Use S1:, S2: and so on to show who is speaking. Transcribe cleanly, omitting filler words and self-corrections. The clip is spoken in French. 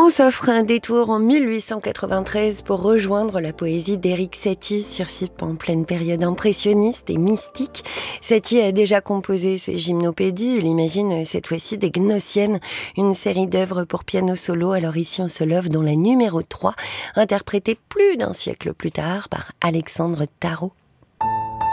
S1: On s'offre un détour en 1893 pour rejoindre la poésie d'Éric Satie, Sursip en pleine période impressionniste et mystique. Satie a déjà composé ses gymnopédies, il imagine cette fois-ci des Gnossiennes, une série d'œuvres pour piano solo. Alors ici on se love dans la numéro 3, interprétée plus d'un siècle plus tard par Alexandre Tarot.